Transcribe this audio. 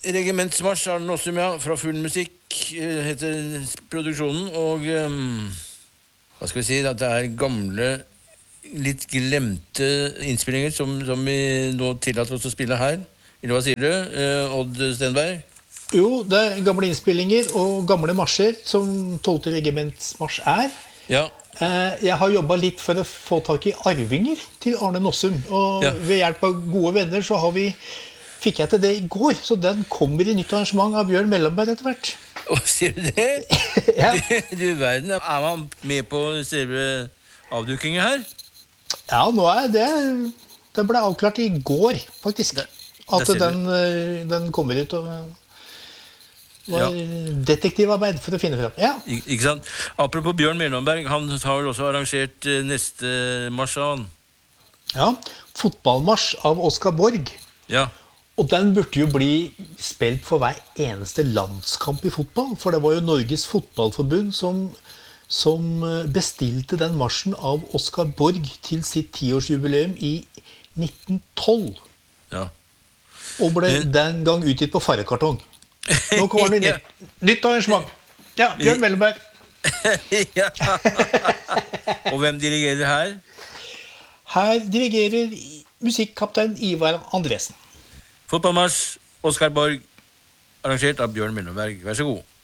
Regimentsmarsj Arne Nossum, ja, fra Full Musikk heter produksjonen, og hva skal vi si, at det er gamle, litt glemte innspillinger som vi nå tillater oss å spille her. Eller hva sier du, Odd Stenberg? Jo, det er gamle innspillinger og gamle marsjer, som 12. regimentsmarsj er. Ja. Jeg har jobbet litt for å få tak i arvinger til Arne Nossum, og ved hjelp av gode venner så fikk jeg til det i går, så den kommer i nytt arrangement av Bjørn Mellomberg etter hvert. Sier du det? Ja. Du verden, er man med på selve avdukingen her? Ja, nå er det ble avklart i går, faktisk, at den kommer ut og var detektivarbeid for å finne frem. Ja. Ikke sant? Apropos Bjørn Mellomberg, han har vel også arrangert neste marsj av han. Ja, fotballmarsj av Oskar Borg. Ja. Og den burde jo bli spilt for hver eneste landskamp i fotball, for det var jo Norges fotballforbund som bestilte den marsjen av Oskar Borg til sitt 10-årsjubileum i 1912. Ja. Og ble den gang utgitt på farrekartong. Nå kommer det nytt arrangement. Ja, Bjørn Mellomberg. Ja. Og hvem dirigerer her? Her dirigerer musikkaptein Ivar Andresen. Fotballmarsj, Oskar Borg, arrangert av Bjørn Mellomberg. Vær så god.